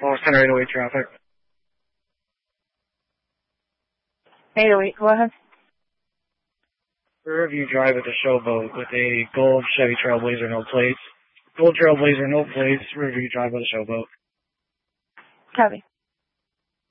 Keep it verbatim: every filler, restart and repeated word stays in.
Oh, center eight oh eight traffic. eight oh eight, go ahead. Riverview Drive at the Showboat with a gold Chevy Trailblazer, no plates. Gold Trailblazer, no plates. Riverview Drive at the Showboat. Copy.